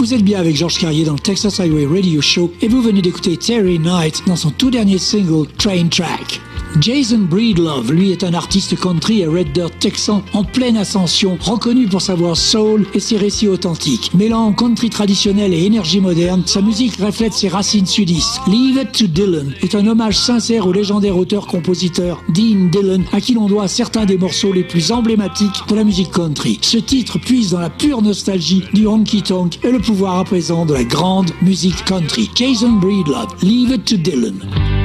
Vous êtes bien avec Georges Carrier dans le Texas Highway Radio Show et vous venez d'écouter Terry Knight dans son tout dernier single Train Track. Jason Breedlove, lui, est un artiste country et Red Dirt texan en pleine ascension, reconnu pour sa voix soul et ses récits authentiques. Mêlant country traditionnel et énergie moderne, sa musique reflète ses racines sudistes. Leave It to Dylan est un hommage sincère au légendaire auteur-compositeur Dean Dillon, à qui l'on doit certains des morceaux les plus emblématiques de la musique country. Ce titre puise dans la pure nostalgie du honky-tonk et le pouvoir à présent de la grande musique country. Jason Breedlove, Leave It to Dylan.